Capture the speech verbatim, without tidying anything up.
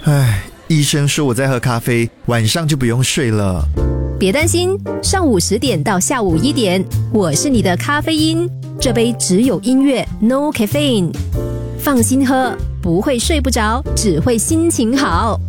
唉，医生说我在喝咖啡，晚上就不用睡了。 别担心，上午十点到下午一点，我是你的咖啡因，这杯只有音乐 ，No caffeine， 放心喝，不会睡不着，只会心情好。